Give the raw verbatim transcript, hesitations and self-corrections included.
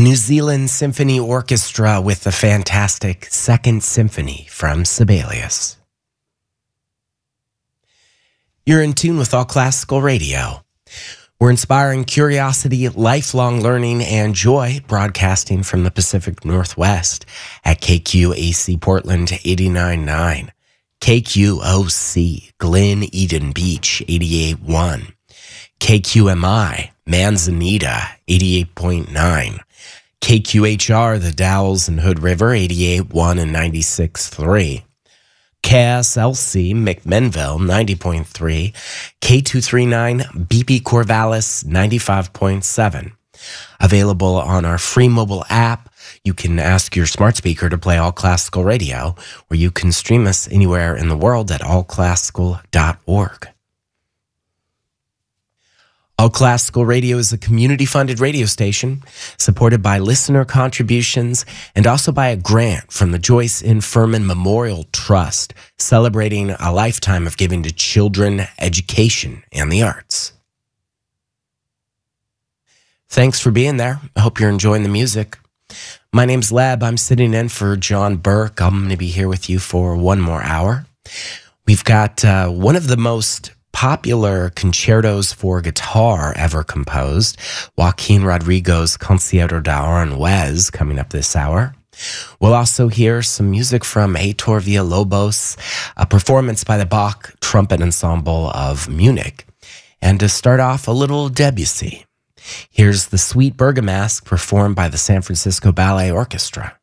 New Zealand Symphony Orchestra with the fantastic Second Symphony from Sibelius. You're in tune with All Classical Radio. We're inspiring curiosity, lifelong learning, and joy, broadcasting from the Pacific Northwest at K Q A C Portland eighty-nine point nine, K Q O C Glen Eden Beach eighty-eight point one, K Q M I Manzanita eighty-eight point nine, K Q H R The Dalles and Hood River eighty-eight point one and ninety-six point three, K S L C McMinnville ninety point three, K two thirty-nine B P Corvallis ninety-five point seven. Available on our free mobile app. You can ask your smart speaker to play All Classical Radio, or you can stream us anywhere in the world at all classical dot org. All Classical Radio is a community-funded radio station supported by listener contributions and also by a grant from the Joyce N. Furman Memorial Trust, celebrating a lifetime of giving to children, education, and the arts. Thanks for being there. I hope you're enjoying the music. My name's Leb. I'm sitting in for John Burke. I'm going to be here with you for one more hour. We've got uh, one of the most popular concertos for guitar ever composed, Joaquin Rodrigo's Concierto de Aranjuez, coming up this hour. We'll also hear some music from Heitor Villalobos, a performance by the Bach Trumpet Ensemble of Munich. And to start off, a little Debussy. Here's the Sweet Bergamasque performed by the San Francisco Ballet Orchestra.